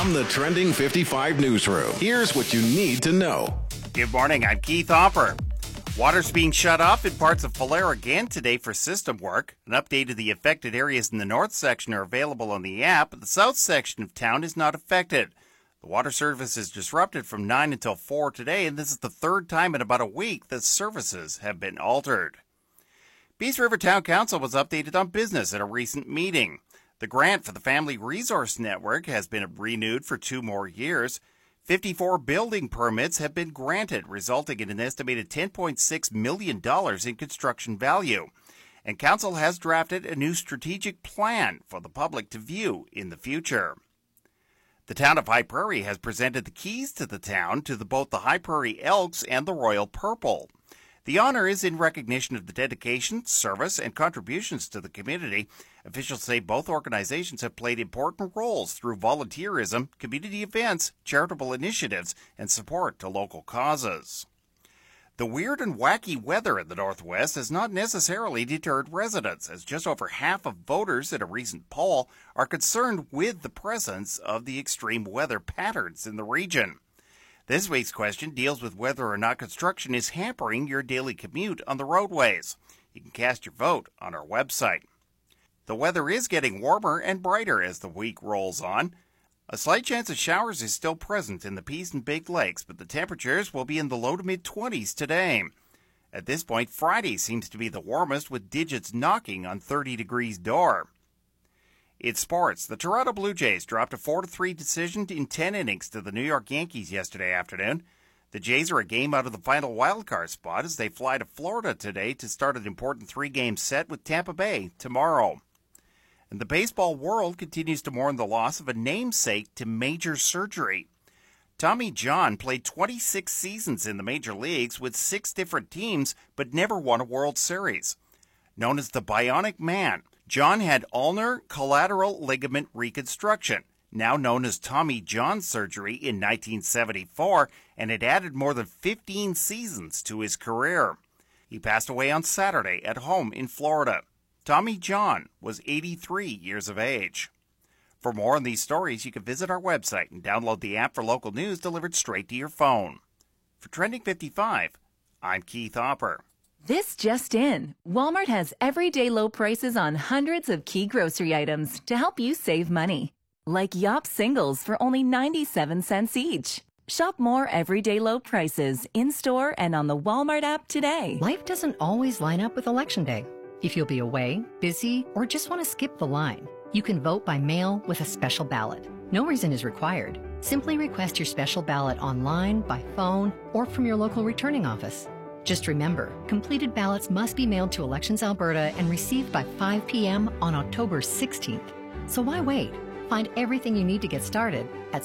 From the Trending 55 newsroom, here's what you need to know. Good morning, I'm Keith Hopper. Water's being shut off in parts of Falher again today for system work. An update of the affected areas in the north section are available on the app, but the south section of town is not affected. The water service is disrupted from 9 until 4 today, and this is the third time in about a week that services have been altered. Peace River Town Council was updated on business at a recent meeting. The grant for the Family Resource Network has been renewed for 2 more years. 54 building permits have been granted, resulting in an estimated $10.6 million in construction value. And Council has drafted a new strategic plan for the public to view in the future. The town of High Prairie has presented the keys to the town to both the High Prairie Elks and the Royal Purple. The honor is in recognition of the dedication, service, and contributions to the community. Officials say both organizations have played important roles through volunteerism, community events, charitable initiatives, and support to local causes. The weird and wacky weather in the Northwest has not necessarily deterred residents, as just over half of voters in a recent poll are concerned with the presence of the extreme weather patterns in the region. This week's question deals with whether or not construction is hampering your daily commute on the roadways. You can cast your vote on our website. The weather is getting warmer and brighter as the week rolls on. A slight chance of showers is still present in the Peace and Big Lakes, but the temperatures will be in the low to mid-20s today. At this point, Friday seems to be the warmest, with digits knocking on 30 degrees door. In sports, the Toronto Blue Jays dropped a 4-3 decision in 10 innings to the New York Yankees yesterday afternoon. The Jays are a game out of the final wildcard spot as they fly to Florida today to start an important 3-game set with Tampa Bay tomorrow. And the baseball world continues to mourn the loss of a namesake to major surgery. Tommy John played 26 seasons in the major leagues with 6 different teams, but never won a World Series. Known as the Bionic Man, John had ulnar collateral ligament reconstruction, now known as Tommy John surgery, in 1974, and it added more than 15 seasons to his career. He passed away on Saturday at home in Florida. Tommy John was 83 years of age. For more on these stories, you can visit our website and download the app for local news delivered straight to your phone. For Trending 55, I'm Keith Hopper. This just in. Walmart has everyday low prices on hundreds of key grocery items to help you save money. Like Yop singles for only 97 cents each. Shop more everyday low prices in-store and on the Walmart app today. Life doesn't always line up with Election Day. If you'll be away, busy, or just want to skip the line, you can vote by mail with a special ballot. No reason is required. Simply request your special ballot online, by phone, or from your local returning office. Just remember, completed ballots must be mailed to Elections Alberta and received by 5 p.m. on October 16th. So why wait? Find everything you need to get started at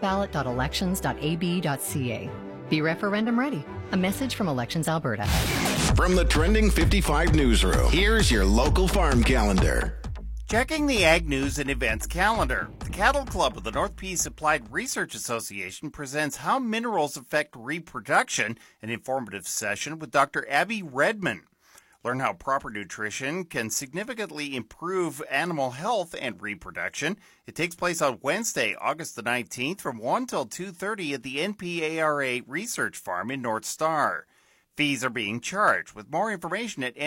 specialballot.elections.ab.ca. Be referendum ready. A message from Elections Alberta. From the Trending 55 newsroom, here's your local farm calendar. Checking the Ag News and Events calendar, the Cattle Club of the North Peace Applied Research Association presents How Minerals Affect Reproduction, an informative session with Dr. Abby Redman. Learn how proper nutrition can significantly improve animal health and reproduction. It takes place on Wednesday, August the 19th from 1 till 2:30 at the NPARA Research Farm in North Star. Fees are being charged, with more information at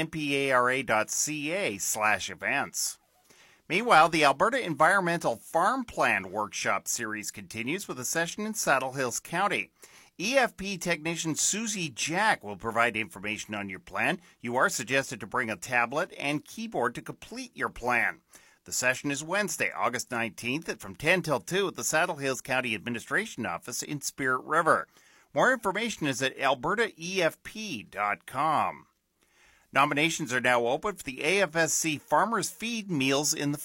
npara.ca/events. Meanwhile, the Alberta Environmental Farm Plan Workshop Series continues with a session in Saddle Hills County. EFP technician Susie Jack will provide information on your plan. You are suggested to bring a tablet and keyboard to complete your plan. The session is Wednesday, August 19th from 10 till 2 at the Saddle Hills County Administration Office in Spirit River. More information is at albertaefp.com. Nominations are now open for the AFSC Farmers Feed Meals in the